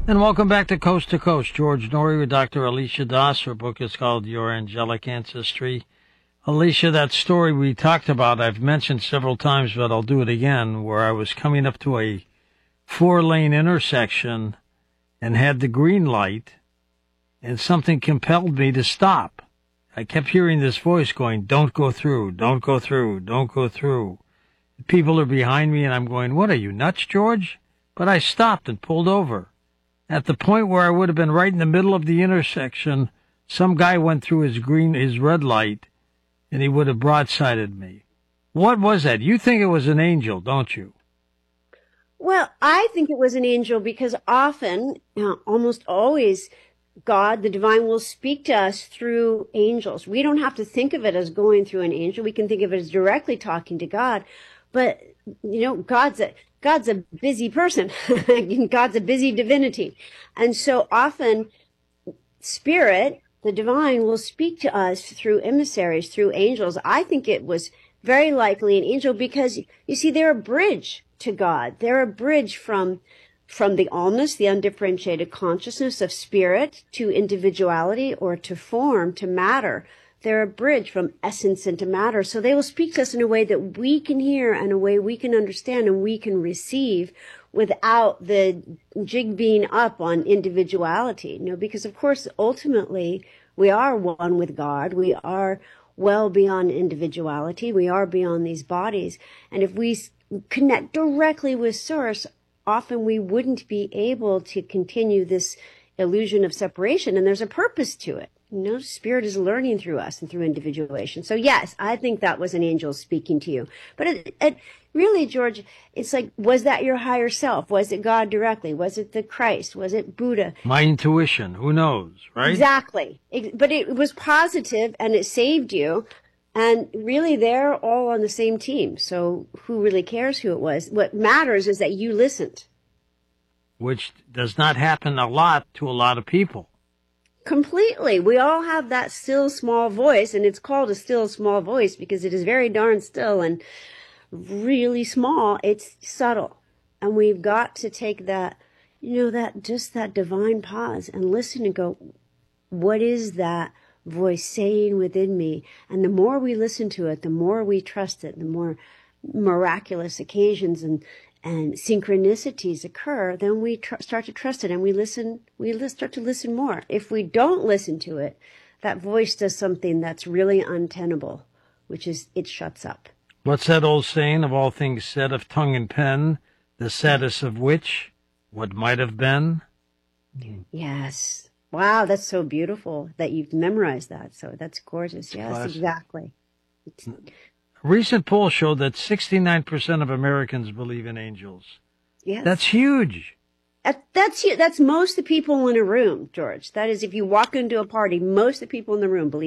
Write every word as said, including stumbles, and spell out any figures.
And welcome back to Coast to Coast. George Noory with Doctor Alicia Das. Her book is called Your Angelic Ancestry. Alicia, that story we talked about, I've mentioned several times, but I'll do it again, where I was coming up to a four-lane intersection and had the green light, and something compelled me to stop. I kept hearing this voice going, don't go through, don't go through, don't go through. People are behind me, and I'm going, what are you, nuts, George? But I stopped and pulled over. At the point where I would have been right in the middle of the intersection, some guy went through his green, his red light, and he would have broadsided me. What was that? You think it was an angel, don't you? Well, I think it was an angel because often, you know, almost always, God, the divine, will speak to us through angels. We don't have to think of it as going through an angel. We can think of it as directly talking to God. But, you know, God's a, God's a busy person. God's a busy divinity. And so often, Spirit, the divine, will speak to us through emissaries, through angels. I think it was very likely an angel because, you see, they're a bridge to God. They're a bridge from from the allness, the undifferentiated consciousness of spirit, to individuality, or to form, to matter. They're a bridge from essence into matter. So they will speak to us in a way that we can hear and a way we can understand and we can receive without the jig being up on individuality. You know, because of course, ultimately, we are one with God. We are well beyond individuality. We are beyond these bodies. And if we connect directly with Source, often we wouldn't be able to continue this illusion of separation. And there's a purpose to it. You know, Spirit is learning through us and through individuation. So yes, I think that was an angel speaking to you. But it, it really, George, it's like, was that your higher self? Was it God directly? Was it the Christ? Was it Buddha? My intuition. Who knows, right? Exactly. It, but it was positive and it saved you. And really, they're all on the same team. So who really cares who it was? What matters is that you listened. Which does not happen a lot to a lot of people. Completely. We all have that still small voice, and it's called a still small voice because it is very darn still and really small. It's subtle. And we've got to take that, you know, that just that divine pause and listen and go, what is that voice saying within me? And the more we listen to it, the more we trust it, the more miraculous occasions and and synchronicities occur, then we tr- start to trust it and we listen, we li- start to listen more. If we don't listen to it, that voice does something that's really untenable, which is it shuts up. What's that old saying, of all things said of tongue and pen, the saddest of which, what might have been? Yes. Wow, that's so beautiful that you've memorized that. So that's gorgeous. Yes, Classic. exactly. It's, A recent poll showed that sixty-nine percent of Americans believe in angels. yes. That's huge. That, that's that's most of the people in a room, George. That is, if you walk into a party, most of the people in the room believe